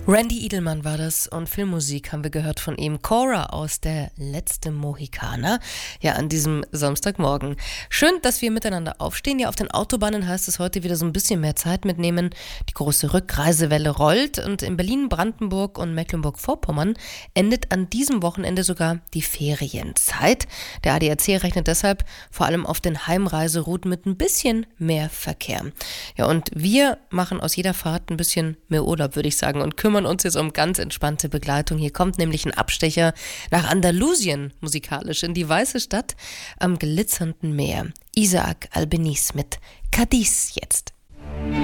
Randy Edelman war das und Filmmusik haben wir gehört von ihm. Cora aus Der letzte Mohikaner. Ja, an diesem Samstagmorgen. Schön, dass wir miteinander aufstehen. Ja, auf den Autobahnen heißt es heute wieder so ein bisschen mehr Zeit mitnehmen. Die große Rückreisewelle rollt und in Berlin, Brandenburg und Mecklenburg-Vorpommern endet an diesem Wochenende sogar die Ferienzeit. Der ADAC rechnet deshalb vor allem auf den Heimreiserouten mit ein bisschen mehr Verkehr. Ja, und wir machen aus jeder Fahrt ein bisschen mehr Urlaub, würde ich sagen, und kümmern uns jetzt um ganz entspannte Begleitung. Hier kommt nämlich ein Abstecher nach Andalusien musikalisch in die weiße Stadt am glitzernden Meer. Isaac Albeniz mit Cadiz jetzt.